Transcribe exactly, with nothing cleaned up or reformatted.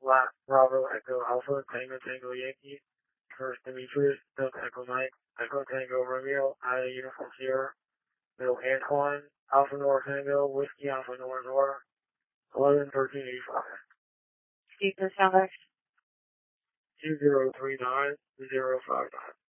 Lat, Bravo, Echo Alpha, Tango Tango Yankee, First Demetrius, Delta Echo Mike, Echo Tango Romeo, Ida Uniform Sierra, Middle Antoine, Alpha Nor Tango, Whiskey Alpha Nor Nor, eleven thirteen eighty-five. Speak this number. two zero three nine zero five nine.